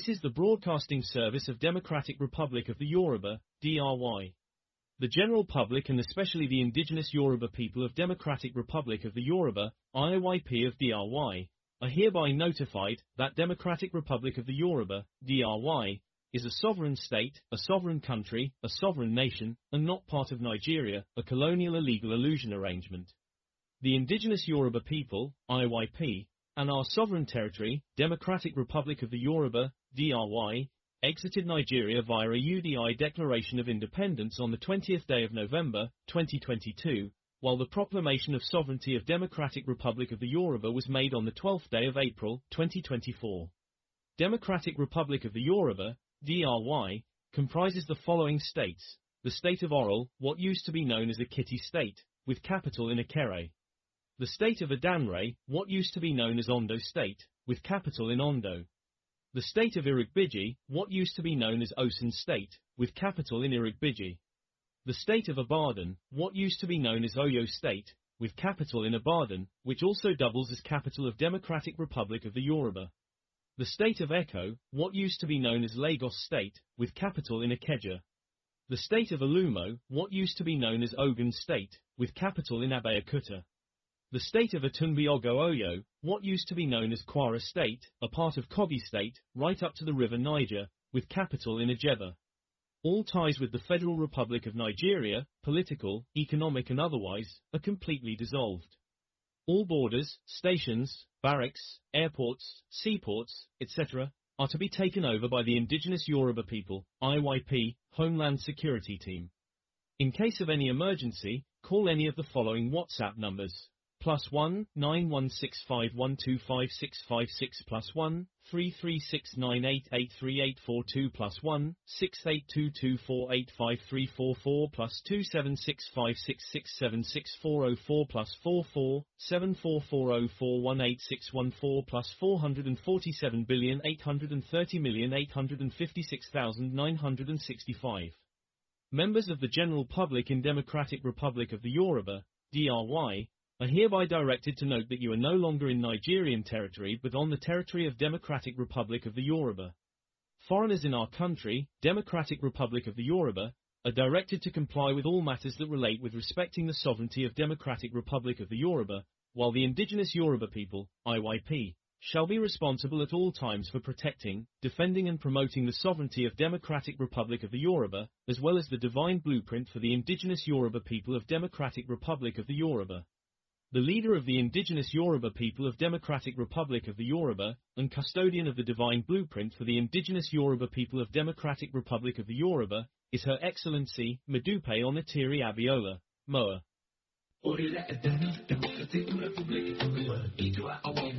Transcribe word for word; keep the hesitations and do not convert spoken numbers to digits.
This is the broadcasting service of Democratic Republic of the Yoruba, D R Y. The general public and especially the indigenous Yoruba people of Democratic Republic of the Yoruba, I O Y P of D R Y, are hereby notified that Democratic Republic of the Yoruba, D R Y, is a sovereign state, a sovereign country, a sovereign nation, and not part of Nigeria, a colonial illegal illusion arrangement. The indigenous Yoruba people, I O Y P, and our sovereign territory, Democratic Republic of the Yoruba, D R Y, exited Nigeria via a U D I Declaration of Independence on the twentieth day of November, twenty twenty-two, while the proclamation of sovereignty of Democratic Republic of the Yoruba was made on the twelfth day of April, twenty twenty-four. Democratic Republic of the Yoruba, D R Y, comprises the following states: the state of Oral, what used to be known as Ekiti State, with capital in Ikere. The state of Adanre, what used to be known as Ondo State, with capital in Ondo. The state of Irigbiji, what used to be known as Osun State, with capital in Irigbiji. The state of Ibadan, what used to be known as Oyo State, with capital in Ibadan, which also doubles as capital of Democratic Republic of the Yoruba. The state of Eko, what used to be known as Lagos State, with capital in Ikeja. The state of Alumo, what used to be known as Ogun State, with capital in Abeokuta. The state of Atunbi Ogo Oyo, what used to be known as Kwara State, a part of Kogi State, right up to the river Niger, with capital in Ijeba. All ties with the Federal Republic of Nigeria, political, economic and otherwise, are completely dissolved. All borders, stations, barracks, airports, seaports, et cetera, are to be taken over by the indigenous Yoruba people, I O Y P, Homeland Security Team. In case of any emergency, call any of the following WhatsApp numbers. Plus one, nine one six five one two five six five six plus one, three three six nine eight eight three eight four two plus one, six eight two two four eight five three four four plus two seven six five six six seven six four zero four plus four four, seven four four zero four one eight six one four plus four hundred forty-seven billion eight hundred thirty million eight hundred fifty-six thousand nine hundred sixty-five. Members of the general public in Democratic Republic of the Yoruba, D R Y, are hereby directed to note that you are no longer in Nigerian territory but on the territory of Democratic Republic of the Yoruba. Foreigners in our country, Democratic Republic of the Yoruba, are directed to comply with all matters that relate with respecting the sovereignty of Democratic Republic of the Yoruba, while the indigenous Yoruba people, I O Y P, shall be responsible at all times for protecting, defending and promoting the sovereignty of Democratic Republic of the Yoruba, as well as the divine blueprint for the indigenous Yoruba people of Democratic Republic of the Yoruba. The leader of the indigenous Yoruba people of Democratic Republic of the Yoruba, and custodian of the divine blueprint for the indigenous Yoruba people of Democratic Republic of the Yoruba, is Her Excellency, Medupe Onitiri Abiola, M O A.